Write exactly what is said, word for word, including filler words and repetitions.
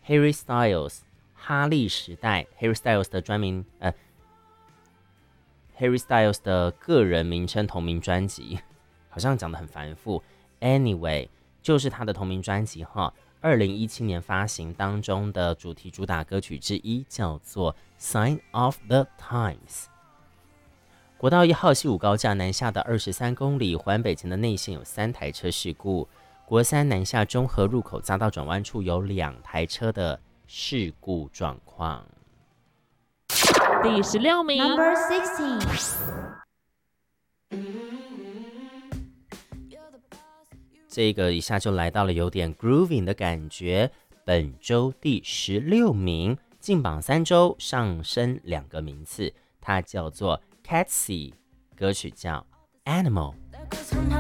Harry Styles 哈利时代 Harry Styles 的专名呃 Harry Styles 的个人名称同名专辑，好像讲得很繁复。Anyway， 就是他的同名专辑哈，二零一七年发行当中的主题主打歌曲之一，叫做 Sign of the Times。国道一号西武高架南下的二十三公里，环北前的内线有三台车事故。国三南下中和入口匝道转弯处有两台车的事故状况。 第十六名 Number sixteen。 这个一下就来到了有点 grooving 的感觉。本周第十六名，进榜三周，上升两个名次。它叫做 Catsy， 歌曲叫 Animal。